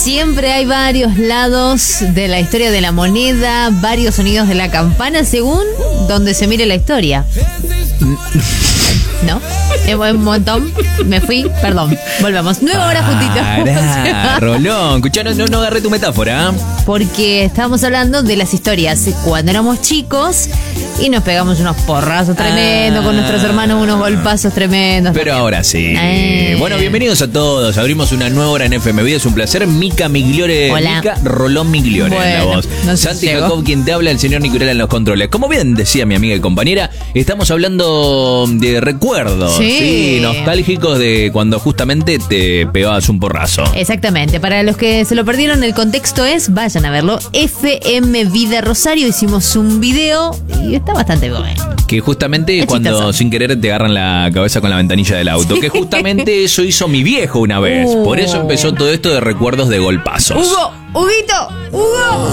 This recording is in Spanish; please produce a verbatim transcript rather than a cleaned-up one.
Siempre hay varios lados de la historia de la moneda, varios sonidos de la campana según donde se mire la historia. ¿No? Es un montón. Me fui, perdón. Volvamos. Nueva hora juntitos. Rolón, escuchá, no, no, no agarré tu metáfora. Porque estábamos hablando de las historias cuando éramos chicos y nos pegamos unos porrazos tremendos ah, con nuestros hermanos, unos golpazos tremendos. Pero también. Ahora sí. Eh. Bueno, bienvenidos a todos. Abrimos una nueva hora en F M Vida. Es un placer. Mica Migliore. Hola. Mica Rolón Migliore bueno, en la voz. No sé Santi si Jacob, quien te habla, el señor Nicolás en los controles. Como bien decía mi amiga y compañera, estamos hablando de recuerdos. Sí. Sí, nostálgicos de cuando justamente te pegabas un porrazo. Exactamente. Para los que se lo perdieron, el contexto es, vayan a verlo. F M Vida Rosario. Hicimos un video y está bastante bueno. Que justamente es cuando chistoso. sin querer te agarran la cabeza con la ventanilla del auto. Sí. Que justamente eso hizo mi viejo una vez. Uh. Por eso empezó todo esto de recuerdos de golpazos. Hugo, Huguito, Hugo.